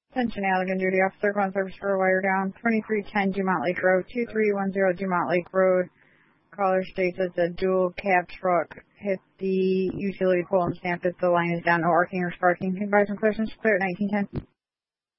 Attention Allegan Duty Officer, ground service for a wire down, 2310 Dumont Lake Road, 2310 Dumont Lake Road. Caller states that the dual cab truck hit the utility pole and snapped it. The line is down, no arcing or sparking. Advise and clear since clear at 1910.